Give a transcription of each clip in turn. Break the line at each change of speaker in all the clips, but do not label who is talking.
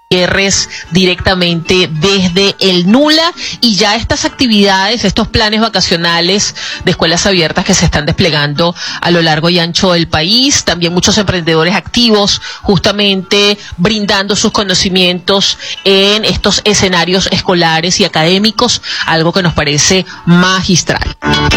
cierres directamente desde el NULA, y ya estas actividades, estos planes vacacionales de escuelas abiertas que se están desplegando a lo largo y ancho del país, también muchos emprendedores activos justamente brindando sus conocimientos en estos escenarios escolares y académicos, algo que nos parece magistral.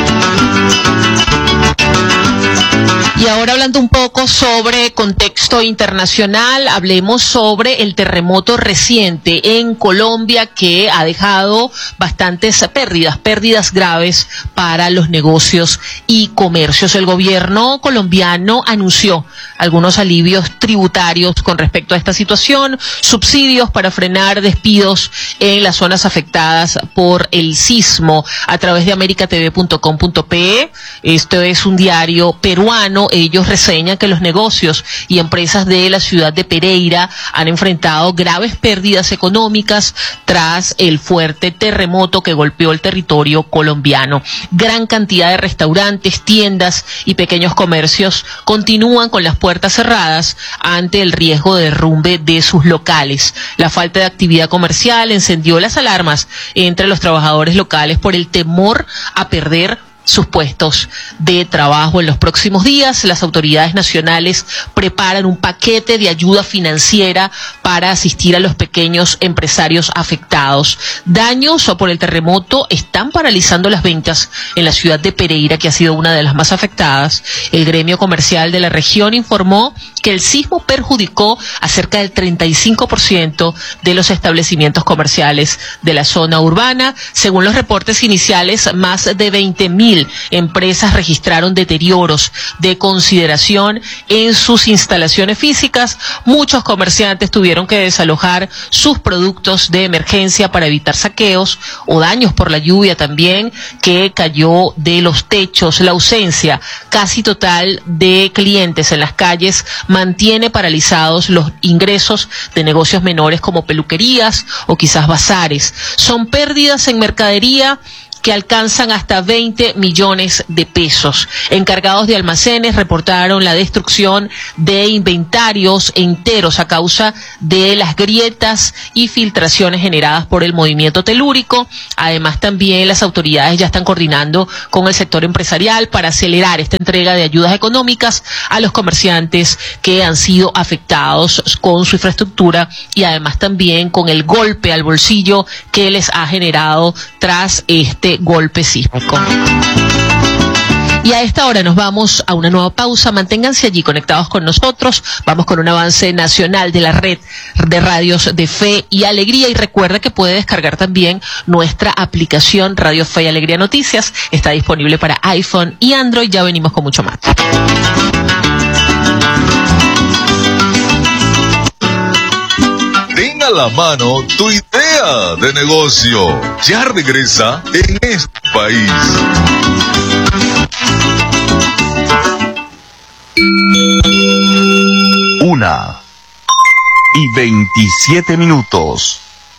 Y ahora, hablando un poco sobre contexto internacional, hablemos sobre el terremoto reciente en Colombia que ha dejado bastantes pérdidas graves para los negocios y comercios. El gobierno colombiano anunció algunos alivios tributarios con respecto a esta situación, subsidios para frenar despidos en las zonas afectadas por el sismo a través de americatv.com.pe. Esto es un diario peruano. Ellos reseñan que los negocios y empresas de la ciudad de Pereira han enfrentado graves pérdidas económicas tras el fuerte terremoto que golpeó el territorio colombiano. Gran cantidad de restaurantes, tiendas y pequeños comercios continúan con las puertas cerradas ante el riesgo de derrumbe de sus locales. La falta de actividad comercial encendió las alarmas entre los trabajadores locales por el temor a perder sus puestos de trabajo. En los próximos días, las autoridades nacionales preparan un paquete de ayuda financiera para asistir a los pequeños empresarios afectados. Daños por el terremoto están paralizando las ventas en la ciudad de Pereira, que ha sido una de las más afectadas. El gremio comercial de la región informó que el sismo perjudicó a cerca del 35% de los establecimientos comerciales de la zona urbana. Según los reportes iniciales, más de 20.000 empresas registraron deterioros de consideración en sus instalaciones físicas. Muchos comerciantes tuvieron que desalojar sus productos de emergencia para evitar saqueos o daños por la lluvia también que cayó de los techos. La ausencia casi total de clientes en las calles mantiene paralizados los ingresos de negocios menores como peluquerías o quizás bazares. Son pérdidas en mercadería que alcanzan hasta 20 millones de pesos. Encargados de almacenes reportaron la destrucción de inventarios enteros a causa de las grietas y filtraciones generadas por el movimiento telúrico. Además, también las autoridades ya están coordinando con el sector empresarial para acelerar esta entrega de ayudas económicas a los comerciantes que han sido afectados con su infraestructura y además también con el golpe al bolsillo que les ha generado tras este golpe sísmico. Y a esta hora nos vamos a una nueva pausa. Manténganse allí conectados con nosotros. Vamos con un avance nacional de la red de radios de Fe y Alegría. Y recuerda que puede descargar también nuestra aplicación Radio Fe y Alegría Noticias. Está disponible para iPhone y Android. Ya venimos con mucho más.
Ten a la mano tu idea de negocio. Ya regresa en este país.
1:27.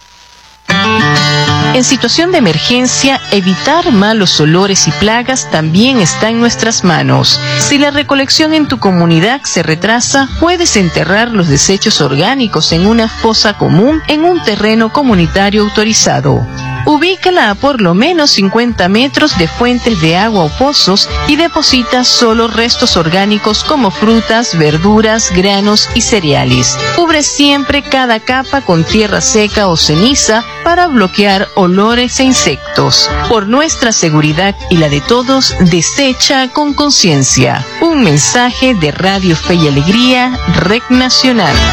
En situación de emergencia, evitar malos olores y plagas también está en nuestras manos. Si la recolección en tu comunidad se retrasa, puedes enterrar los desechos orgánicos en una fosa común en un terreno comunitario autorizado. Ubícala a por lo menos 50 metros de fuentes de agua o pozos y deposita solo restos orgánicos como frutas, verduras, granos y cereales. Cubre siempre cada capa con tierra seca o ceniza para bloquear olores e insectos. Por nuestra seguridad y la de todos, desecha con conciencia. Un mensaje de Radio Fe y Alegría, Red Nacional.